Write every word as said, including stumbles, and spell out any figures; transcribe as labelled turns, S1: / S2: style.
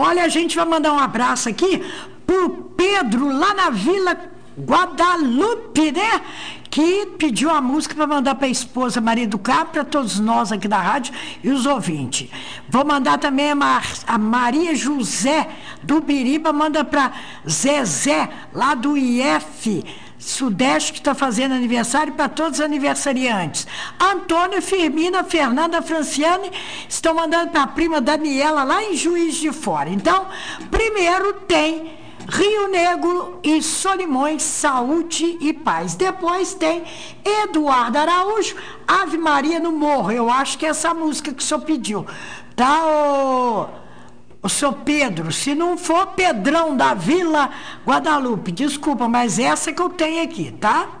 S1: Olha, a gente vai mandar um abraço aqui pro Pedro, lá na Vila Guadalupe, né? Que pediu a música para mandar para a esposa Maria do Carmo, para todos nós aqui da rádio e os ouvintes. Vou mandar também a, Mar, a Maria José do Biriba, manda para Zezé, lá do I F Sudeste, que está fazendo aniversário, para todos os aniversariantes. Antônio, Firmina, Fernanda, Franciane estão mandando para a prima Daniela, lá em Juiz de Fora. Então, primeiro tem Rio Negro e Solimões, Saúde e Paz. Depois tem Eduardo Araújo, Ave Maria no Morro. Eu acho que é essa música que o senhor pediu. Tá, o, o senhor Pedro? Se não for Pedrão da Vila Guadalupe, desculpa, mas essa que eu tenho aqui, tá?